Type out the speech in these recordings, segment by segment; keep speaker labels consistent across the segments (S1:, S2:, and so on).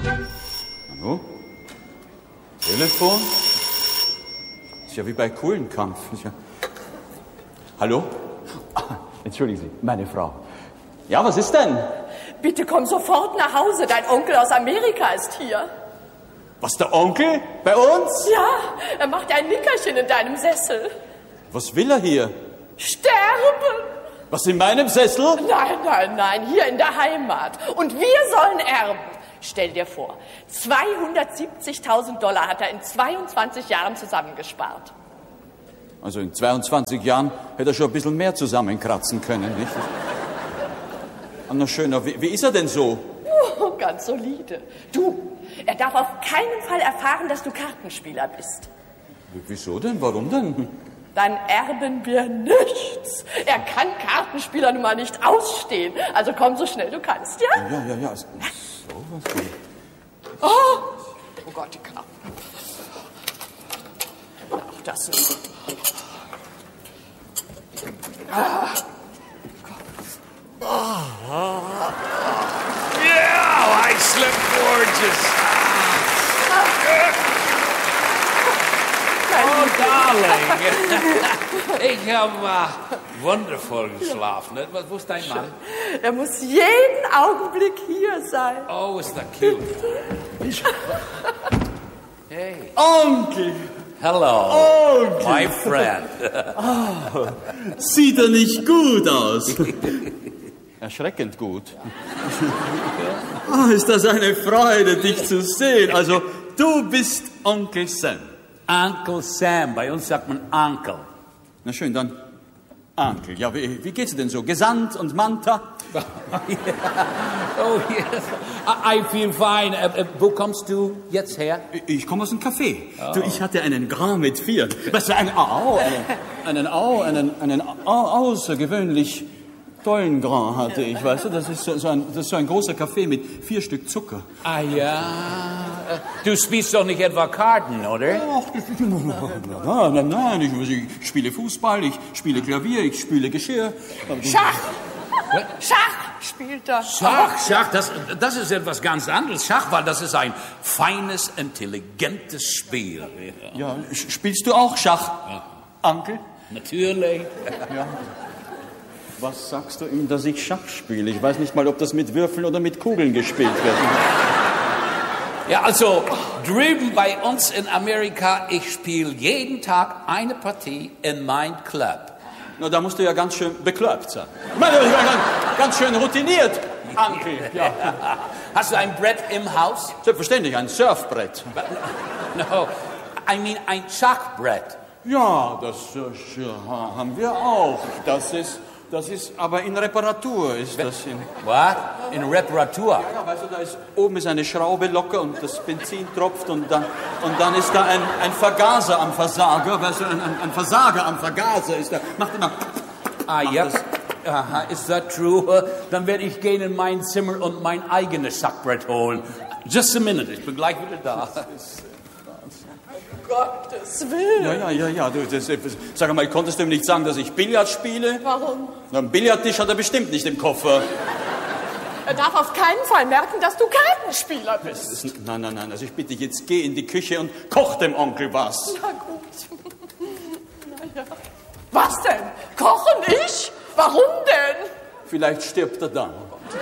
S1: Hallo? Telefon? Ist ja wie bei Kuhlenkampf. Ja. Hallo? Entschuldigen Sie, meine Frau. Ja, was ist denn?
S2: Bitte komm sofort nach Hause. Dein Onkel aus Amerika ist hier.
S1: Was, der Onkel? Bei uns?
S2: Ja, er macht ein Nickerchen in deinem Sessel.
S1: Was will er hier?
S2: Sterben!
S1: Was, in meinem Sessel?
S2: Nein, hier in der Heimat. Und wir sollen erben. Stell dir vor, $270.000 hat er in 22 Jahren zusammengespart.
S1: Also in 22 Jahren hätte er schon ein bisschen mehr zusammenkratzen können, nicht? Na schöner, wie ist er denn so?
S2: Oh, ganz solide. Du, er darf auf keinen Fall erfahren, dass du Kartenspieler bist.
S1: Wieso denn? Warum denn?
S2: Dann erben wir nichts. Er kann Kartenspieler nun mal nicht ausstehen. Also komm so schnell du kannst, ja?
S1: Ja. So was.
S2: Oh Gott, die Karten. Ach, das nicht.
S3: Yeah, I slept gorgeous. Oh, darling. Ich habe wundervoll geschlafen. Wo ist dein Mann?
S2: Er muss jeden Augenblick hier sein.
S3: Oh, ist das cute. Hey.
S1: Onkel!
S3: Hello,
S1: Onkel!
S3: my friend.
S1: Sieht er nicht gut aus? Erschreckend gut. Ist das eine Freude, dich zu sehen. Also, du bist Onkel Sam.
S3: Uncle Sam, bei uns sagt man Uncle.
S1: Na schön, dann Onkel. Ja, wie geht's dir denn so? Gesandt und Manta?
S3: Oh, yes. I feel fine. Wo kommst du jetzt her?
S1: Ich komme aus dem Café. Oh. Du, ich hatte einen Grand mit 4. Was für einen außergewöhnlich tollen Grand hatte ich, weißt du? Das ist so ein großer Kaffee mit 4 Stück Zucker.
S3: Ah ja, du spielst doch nicht etwa Karten, oder?
S1: Ach, nein, ich spiele Fußball, ich spiele Klavier, ich spiele Geschirr.
S2: Schach! Schach spielt er.
S3: Schach, das ist etwas ganz anderes. Schachball, das ist ein feines, intelligentes Spiel.
S1: Ja, spielst du auch Schach, Onkel?
S3: Natürlich.
S1: Ja. Was sagst du ihm, dass ich Schach spiele? Ich weiß nicht mal, ob das mit Würfeln oder mit Kugeln gespielt wird.
S3: Ja, also drüben bei uns in Amerika, ich spiele jeden Tag eine Partie in mein Club.
S1: Na, da musst du ja ganz schön bekloppt sein. Ich meine, ganz schön routiniert, Onkel. Ja.
S3: Hast du ein Brett im Haus?
S1: Selbstverständlich, ein Surfbrett.
S3: No, I mean ein Schachbrett.
S1: Ja, das haben wir auch. Das ist aber in Reparatur. Ist das in...
S3: Was? In Reparatur?
S1: Ja, weißt du, oben ist eine Schraube locker und das Benzin tropft und dann ist da ein Vergaser am Versager. Weißt du, ein Versager am Vergaser ist da. Macht immer...
S3: Ah, ja. Aha, ist das true? Dann werde ich gehen in mein Zimmer und mein eigenes Schachbrett holen. Just a minute, ich bin gleich wieder da.
S2: Gottes Willen.
S1: Ja. Sag mal, konntest du ihm nicht sagen, dass ich Billard spiele?
S2: Warum?
S1: Na, einen Billardtisch hat er bestimmt nicht im Koffer.
S2: Er darf auf keinen Fall merken, dass du Kartenspieler bist.
S1: Nein. Also ich bitte, jetzt geh in die Küche und koch dem Onkel was.
S2: Na gut. Naja. Was denn? Kochen ich? Warum denn?
S1: Vielleicht stirbt er dann.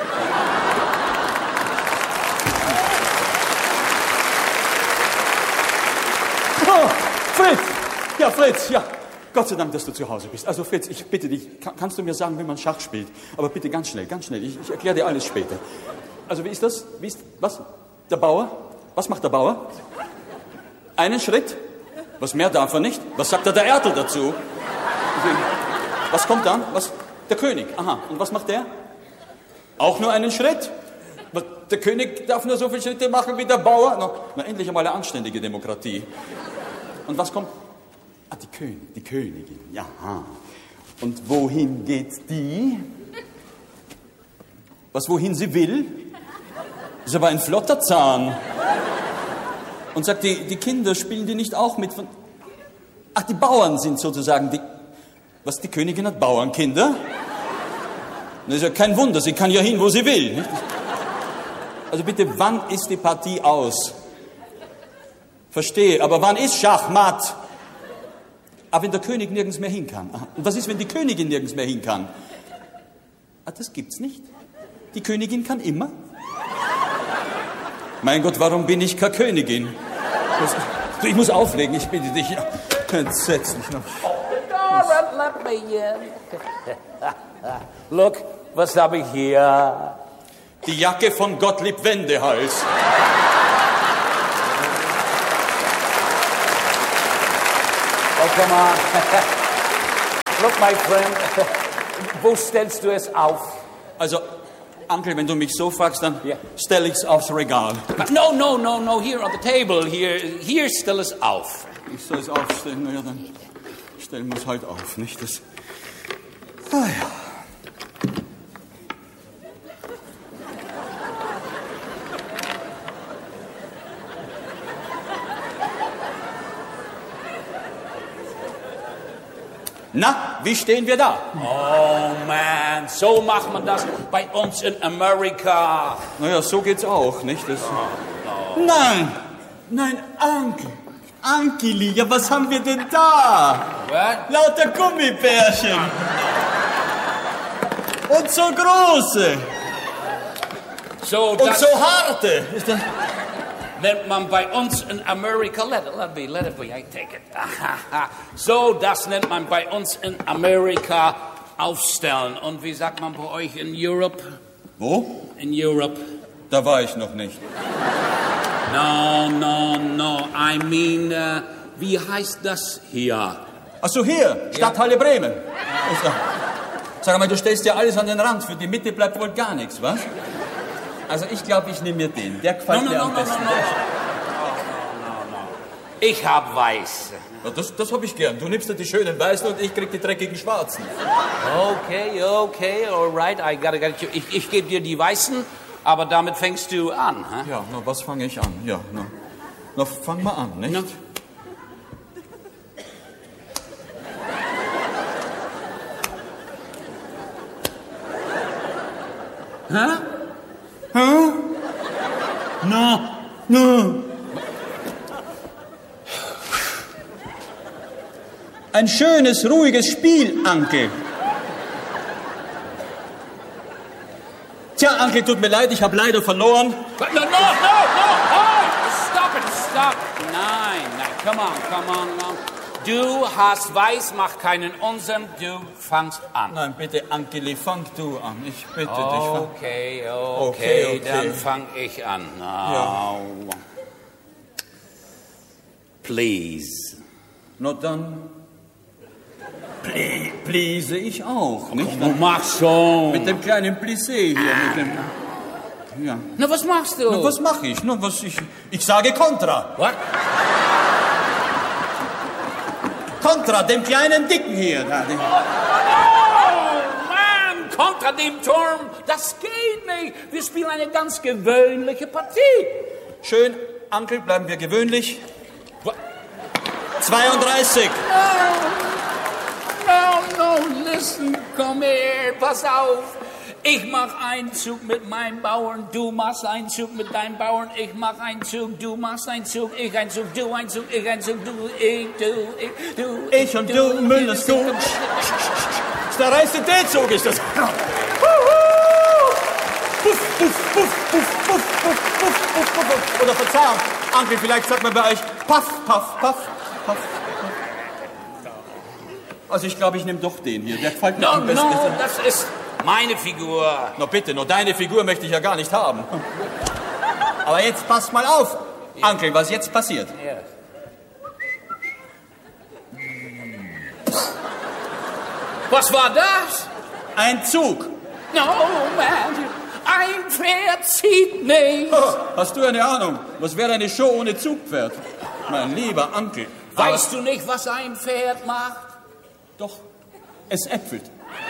S1: Oh, Fritz! Ja, Fritz, ja. Gott sei Dank, dass du zu Hause bist. Also Fritz, ich bitte dich, kannst du mir sagen, wie man Schach spielt? Aber bitte ganz schnell, ganz schnell. Ich erkläre dir alles später. Also wie ist das? Was? Der Bauer? Was macht der Bauer? Einen Schritt? Was mehr darf er nicht? Was sagt der Ertel dazu? Was kommt dann? Der König. Aha. Und was macht der? Auch nur einen Schritt? Der König darf nur so viele Schritte machen wie der Bauer. Na endlich einmal eine anständige Demokratie. Und was kommt? Ah, die Königin. Ja. Und wohin geht die? Wohin sie will? Ist aber ein flotter Zahn. Und sagt, die Kinder spielen die nicht auch mit? Ach, die Bauern sind sozusagen die... Was, die Königin hat Bauernkinder? Das ist ja kein Wunder, sie kann ja hin, wo sie will. Nicht? Also bitte, wann ist die Partie aus? Verstehe, aber wann ist Schachmatt? Aber wenn der König nirgends mehr hin kann. Und was ist, wenn die Königin nirgends mehr hin kann? Das gibt's nicht. Die Königin kann immer. Mein Gott, warum bin ich keine Königin? Ich muss auflegen, ich bitte dich. Entsetzlich.
S3: Let me in. Look, was habe ich hier?
S1: Die Jacke von Gottlieb Wendehals.
S3: Oh, come on. Look, my friend. Wo stellst du es auf?
S1: Also, Onkel, wenn du mich so fragst, dann stell ich's aufs Regal.
S3: No. Here on the table. Hier stell es auf.
S1: Ich soll es aufstellen, naja, dann stellen wir es halt auf, nicht? Das. Ah ja. Na, wie stehen wir da?
S3: Oh man, so macht man das bei uns in Amerika.
S1: Naja, so geht's auch, nicht? Das... Nein, Ankeli, ja, was haben wir denn da?
S3: What?
S1: Lauter Gummibärchen. Und so große. Und so harte.
S3: Nennt man bei uns in Amerika, let it be, I take it. So, das nennt man bei uns in Amerika aufstellen. Und wie sagt man bei euch in Europe?
S1: Wo?
S3: In Europe.
S1: Da war ich noch nicht.
S3: No. I mean, wie heißt das hier?
S1: Ach so, hier, Stadthalle Bremen. Sag mal, du stellst ja alles an den Rand. Für die Mitte bleibt wohl gar nichts, was? Also ich glaube, ich nehme mir den. Der gefällt mir am besten.
S3: No. Ich hab weiß.
S1: Ja, das hab ich gern. Du nimmst dir die schönen Weißen und ich krieg die dreckigen Schwarzen.
S3: Okay, alright, I got you. Ich gebe dir die Weißen, aber damit fängst du an. Huh?
S1: Ja, na, was fange ich an? Ja, na, fang mal an, nicht?
S3: Na.
S1: No. Ein schönes, ruhiges Spiel, Anke. Tja, Anke, tut mir leid, ich habe leider verloren.
S3: No. Stop. Nein, come on. Du hast weiß, mach keinen Unsinn, du fangst an.
S1: Nein, bitte, Ankeli, fang du an. Ich bitte dich.
S3: Okay, dann fang ich an.
S1: Ja.
S3: Please.
S1: Na dann, please ich auch, nicht?
S3: Du machst schon.
S1: Mit dem kleinen Plissé hier, mit dem... Ja.
S3: Na, was machst du?
S1: Na, was mache ich? Na, ich sage Kontra.
S3: What?
S1: Kontra, dem kleinen Dicken hier.
S3: Oh, Mann, kontra dem Turm, das geht nicht. Wir spielen eine ganz gewöhnliche Partie.
S1: Schön, Onkel, bleiben wir gewöhnlich. 32.
S3: No, listen, komm her, pass auf. Ich mach einen Zug mit meinen Bauern, du machst einen Zug mit deinen Bauern, ich mach einen Zug, du machst einen Zug, ich einen Zug, du einen Zug, ich einen Zug, du,
S1: Ich und du, Müllers Kuh. Der reichste D-Zug ist das. Oder Verzeihung, Onkel, vielleicht sagt man bei euch Paff. Also ich glaube, ich nehme doch den hier, der gefällt mir am besten.
S3: No, das ist meine Figur.
S1: Na bitte, nur deine Figur möchte ich ja gar nicht haben. Aber jetzt passt mal auf, Onkel, was jetzt passiert.
S3: Ja. Was war das?
S1: Ein Zug.
S3: No, man, ein Pferd zieht nicht.
S1: Oh, hast du eine Ahnung? Was wäre eine Show ohne Zugpferd? Mein lieber Onkel.
S3: Weißt du nicht, was ein Pferd macht?
S1: Doch, es äpfelt.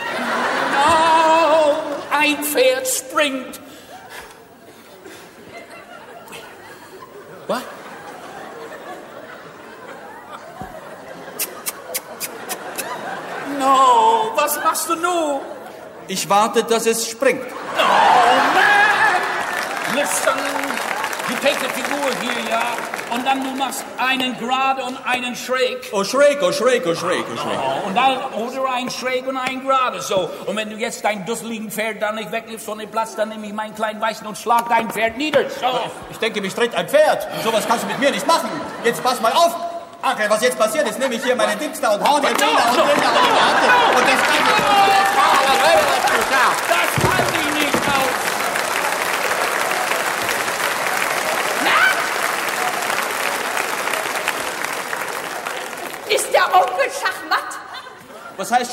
S3: No, ein Pferd springt. Was? No, was machst du nun?
S1: Ich warte, dass es springt.
S3: Oh, man! jetzt dann die Figur hier, ja. Und dann du machst einen gerade und einen schräg.
S1: Oh, schräg.
S3: Oh, und dann oder ein schräg und ein gerade, so. Und wenn du jetzt dein dusseligen Pferd dann nicht wegnimmst von dem Platz, dann nehme ich meinen kleinen Weißen und schlag dein Pferd nieder, so.
S1: Ich denke, mich tritt ein Pferd. Sowas kannst du mit mir nicht machen. Jetzt pass mal auf. Anke, was jetzt passiert ist, nehme ich hier meine Dings da und hau den Trainer und den da in die Hand. Und das kann
S3: Das kann ich nicht aus.
S2: Ist der Onkel Schachmatt?
S1: Was heißt